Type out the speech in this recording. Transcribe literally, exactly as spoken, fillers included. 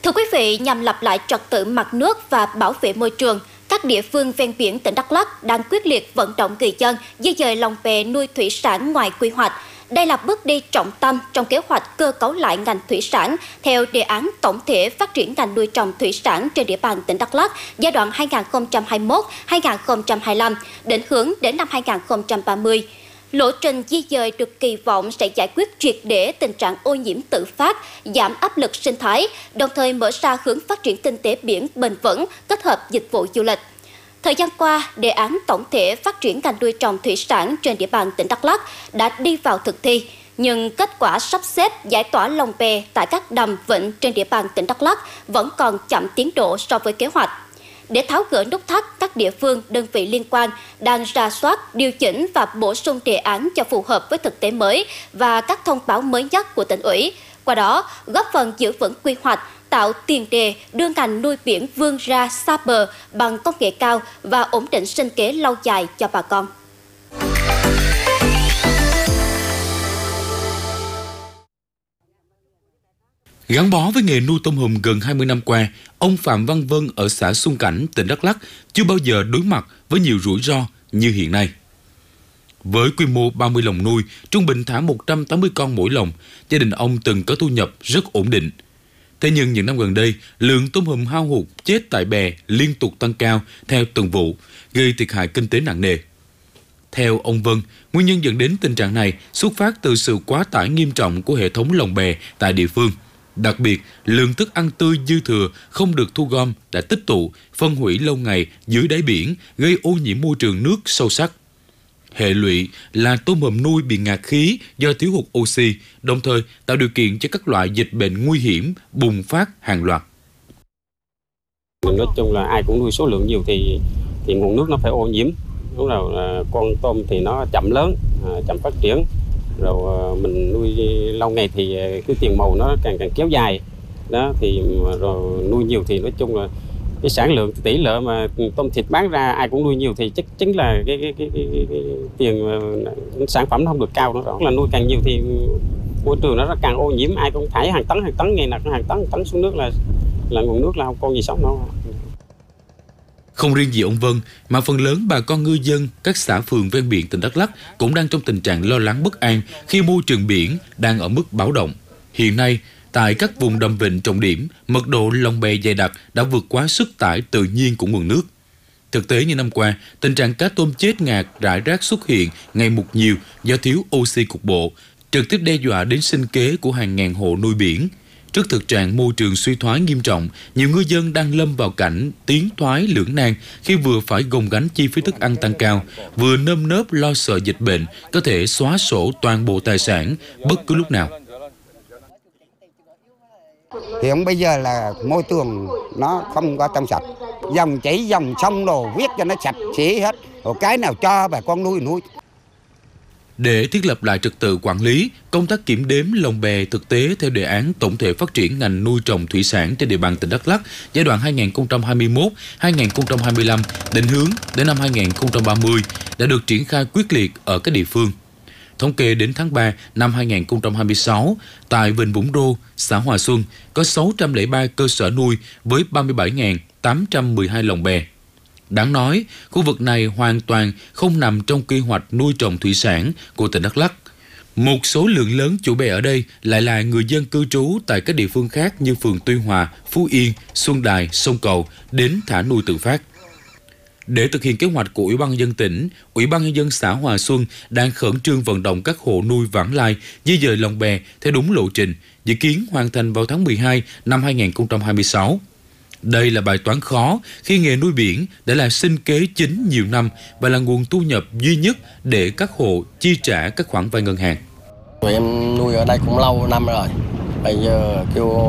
Thưa quý vị, nhằm lập lại trật tự mặt nước và bảo vệ môi trường, các địa phương ven biển tỉnh Đắk Lắk đang quyết liệt vận động người dân di dời lồng bè nuôi thủy sản ngoài quy hoạch. Đây là bước đi trọng tâm trong kế hoạch cơ cấu lại ngành thủy sản theo đề án tổng thể phát triển ngành nuôi trồng thủy sản trên địa bàn tỉnh Đắk Lắk giai đoạn hai nghìn không trăm hai mươi mốt đến hai nghìn không trăm hai mươi lăm, định hướng đến năm hai nghìn không trăm ba mươi. Lộ trình di dời được kỳ vọng sẽ giải quyết triệt để tình trạng ô nhiễm tự phát, giảm áp lực sinh thái, đồng thời mở ra hướng phát triển kinh tế biển bền vững, kết hợp dịch vụ du lịch. Thời gian qua, đề án tổng thể phát triển ngành nuôi trồng thủy sản trên địa bàn tỉnh Đắk Lắk đã đi vào thực thi, nhưng kết quả sắp xếp giải tỏa lồng bè tại các đầm vịnh trên địa bàn tỉnh Đắk Lắk vẫn còn chậm tiến độ so với kế hoạch. Để tháo gỡ nút thắt, các địa phương, đơn vị liên quan đang rà soát, điều chỉnh và bổ sung đề án cho phù hợp với thực tế mới và các thông báo mới nhất của tỉnh ủy. Qua đó, góp phần giữ vững quy hoạch, tạo tiền đề đưa ngành nuôi biển vươn ra xa bờ bằng công nghệ cao và ổn định sinh kế lâu dài cho bà con. Gắn bó với nghề nuôi tôm hùm gần hai mươi năm qua, ông Phạm Văn Vân ở xã Xuân Cảnh, tỉnh Đắk Lắk chưa bao giờ đối mặt với nhiều rủi ro như hiện nay. Với quy mô ba mươi lồng nuôi, trung bình thả một trăm tám mươi con mỗi lồng, gia đình ông từng có thu nhập rất ổn định. Thế nhưng những năm gần đây, lượng tôm hùm hao hụt chết tại bè liên tục tăng cao theo từng vụ, gây thiệt hại kinh tế nặng nề. Theo ông Vân, nguyên nhân dẫn đến tình trạng này xuất phát từ sự quá tải nghiêm trọng của hệ thống lồng bè tại địa phương. Đặc biệt, lượng thức ăn tươi dư thừa không được thu gom đã tích tụ, phân hủy lâu ngày dưới đáy biển, gây ô nhiễm môi trường nước sâu sắc. Hệ lụy là tôm hùm nuôi bị ngạt khí do thiếu hụt oxy, đồng thời tạo điều kiện cho các loại dịch bệnh nguy hiểm bùng phát hàng loạt. Nói chung là ai cũng nuôi số lượng nhiều thì thì nguồn nước nó phải ô nhiễm. Lúc nào con tôm thì nó chậm lớn, chậm phát triển. Rồi mình nuôi lâu ngày thì cái tiền màu nó càng càng kéo dài. Đó thì rồi nuôi nhiều thì nói chung là cái sản lượng tỷ lệ mà tôm thịt bán ra ai cũng nuôi nhiều thì chắc chính là cái cái cái, cái, cái, cái tiền sản phẩm nó không được cao nữa. Đó là nuôi càng nhiều thì môi trường nó càng ô nhiễm, ai cũng thải hàng tấn hàng tấn ngày nào cũng hàng tấn hàng tấn xuống nước là là nguồn nước là không còn gì sống nữa. Không riêng gì ông Vân, mà phần lớn bà con ngư dân các xã phường ven biển tỉnh Đắk Lắk cũng đang trong tình trạng lo lắng bất an khi môi trường biển đang ở mức báo động. Hiện nay, tại các vùng đầm vịnh trọng điểm, mật độ lồng bè dày đặc đã vượt quá sức tải tự nhiên của nguồn nước. Thực tế như năm qua, tình trạng cá tôm chết ngạt rải rác xuất hiện ngày một nhiều do thiếu oxy cục bộ, trực tiếp đe dọa đến sinh kế của hàng ngàn hộ nuôi biển. Trước thực trạng môi trường suy thoái nghiêm trọng, nhiều ngư dân đang lâm vào cảnh tiến thoái lưỡng nan khi vừa phải gồng gánh chi phí thức ăn tăng cao, vừa nơm nớp lo sợ dịch bệnh có thể xóa sổ toàn bộ tài sản bất cứ lúc nào. Hiện bây giờ là môi trường nó không có trong sạch, dòng chảy dòng sông đồ viết cho nó sạch sẽ hết, rồi cái nào cho bà con nuôi nuôi. Để thiết lập lại trật tự quản lý, công tác kiểm đếm lồng bè thực tế theo đề án tổng thể phát triển ngành nuôi trồng thủy sản trên địa bàn tỉnh Đắk Lắk giai đoạn hai nghìn không trăm hai mươi mốt đến hai nghìn không trăm hai mươi lăm, định hướng đến năm hai nghìn không trăm ba mươi đã được triển khai quyết liệt ở các địa phương. Thống kê đến tháng ba năm hai nghìn không trăm hai mươi sáu, tại Vịnh Vũng Rô, xã Hòa Xuân, có sáu trăm lẻ ba cơ sở nuôi với ba mươi bảy nghìn tám trăm mười hai lồng bè. Đáng nói, khu vực này hoàn toàn không nằm trong quy hoạch nuôi trồng thủy sản của tỉnh Đắk Lắk. Một số lượng lớn chủ bè ở đây lại là người dân cư trú tại các địa phương khác như phường Tuy Hòa, Phú Yên, Xuân Đài, Sông Cầu đến thả nuôi tự phát. Để thực hiện kế hoạch của Ủy ban nhân dân tỉnh, Ủy ban nhân dân xã Hòa Xuân đang khẩn trương vận động các hộ nuôi vãng lai di dời lồng bè theo đúng lộ trình, dự kiến hoàn thành vào tháng mười hai năm hai nghìn không trăm hai mươi sáu. Đây là bài toán khó khi nghề nuôi biển đã là sinh kế chính nhiều năm và là nguồn thu nhập duy nhất để các hộ chi trả các khoản vay ngân hàng. Tụi em nuôi ở đây cũng lâu năm rồi, bây giờ kêu